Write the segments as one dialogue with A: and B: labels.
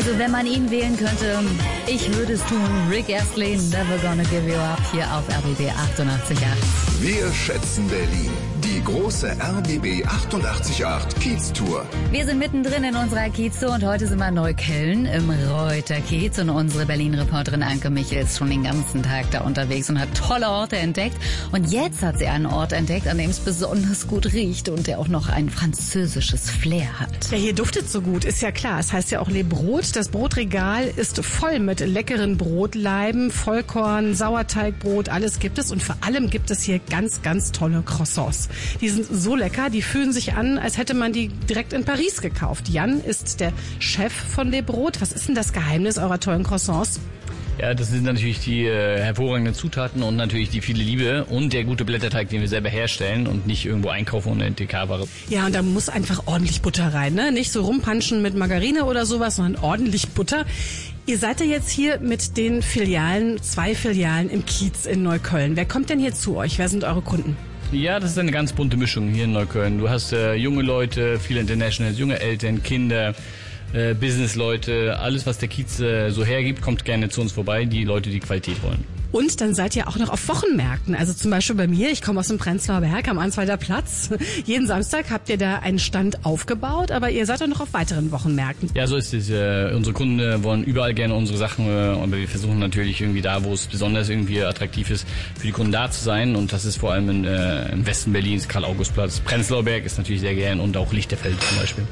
A: Also wenn man ihn wählen könnte, ich würde es tun. Rick Astley, Never Gonna Give You Up, hier auf RBB 88.8.
B: Wir schätzen Berlin. Die große RBB 88.8 Kiez-Tour.
A: Wir sind mittendrin in unserer Kiez-Tour und heute sind wir in Neukölln im Reuter Kiez. Und unsere Berlin-Reporterin Anke Michel ist schon den ganzen Tag da unterwegs und hat tolle Orte entdeckt. Und jetzt hat sie einen Ort entdeckt, an dem es besonders gut riecht und der auch noch ein französisches Flair hat.
C: Ja, hier duftet so gut, ist ja klar. Es heißt ja auch Le Brot. Das Brotregal ist voll mit leckeren Brotleiben, Vollkorn, Sauerteigbrot, alles gibt es. Und vor allem gibt es hier ganz, ganz tolle Croissants. Die sind so lecker, die fühlen sich an, als hätte man die direkt in Paris gekauft. Jan ist der Chef von Le Brot. Was ist denn das Geheimnis eurer tollen Croissants?
D: Ja, das sind natürlich die hervorragenden Zutaten und natürlich die viele Liebe und der gute Blätterteig, den wir selber herstellen und nicht irgendwo einkaufen ohne NTK-Ware.
C: Ja, und da muss einfach ordentlich Butter rein, ne? Nicht so rumpanschen mit Margarine oder sowas, sondern ordentlich Butter. Ihr seid ja jetzt hier mit den Filialen, 2 Filialen im Kiez in Neukölln. Wer kommt denn hier zu euch? Wer sind eure Kunden?
D: Ja, das ist eine ganz bunte Mischung hier in Neukölln. Du hast junge Leute, viele Internationals, junge Eltern, Kinder, Businessleute, alles was der Kiez so hergibt, kommt gerne zu uns vorbei, die Leute, die Qualität wollen.
C: Und dann seid ihr auch noch auf Wochenmärkten. Also zum Beispiel bei mir, ich komme aus dem Prenzlauer Berg, am Answalder Platz. Jeden Samstag habt ihr da einen Stand aufgebaut, aber ihr seid auch noch auf weiteren Wochenmärkten.
D: Ja, so ist es. Unsere Kunden wollen überall gerne unsere Sachen, aber wir versuchen natürlich irgendwie da, wo es besonders irgendwie attraktiv ist, für die Kunden da zu sein. Und das ist vor allem im Westen Berlins, Karl-August-Platz. Prenzlauer Berg ist natürlich sehr gern und auch Lichterfeld zum Beispiel.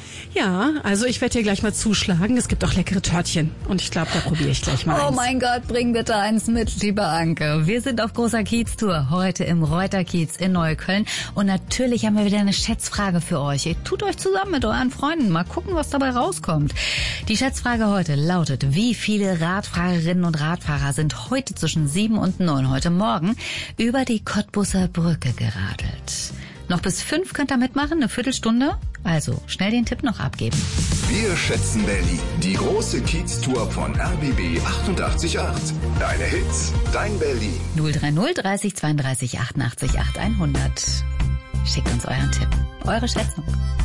C: Ja, also ich werde hier gleich mal zuschlagen. Es gibt auch leckere Törtchen und ich glaube, da probiere ich gleich mal eins.
A: Oh mein Gott, bring bitte eins mit, liebe Anke. Wir sind auf großer Kiez-Tour, heute im Reuter Kiez in Neukölln. Und natürlich haben wir wieder eine Schätzfrage für euch. Ihr tut euch zusammen mit euren Freunden. Mal gucken, was dabei rauskommt. Die Schätzfrage heute lautet, wie viele Radfahrerinnen und Radfahrer sind heute zwischen 7 und 9, heute Morgen, über die Cottbuser Brücke geradelt? Noch bis 5 könnt ihr mitmachen, eine Viertelstunde. Also schnell den Tipp noch abgeben.
B: Wir schätzen Berlin. Die große Kiez-Tour von RBB 88.8. Deine Hits, dein Berlin.
A: 030 30 32 88 8 100. Schickt uns euren Tipp, eure Schätzung.